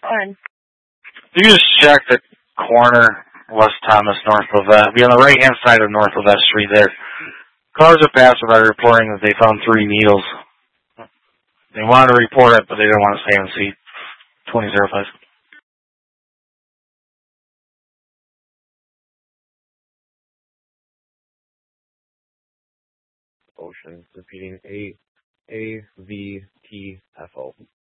on? You just check the corner, West Thomas, North Levette. Be on the right-hand side of North Levette Street there. Cars are passing by reporting that they found 3 needles. They wanted to report it, but they didn't want to stay on seat. 2005. Ocean, repeating AVTFO.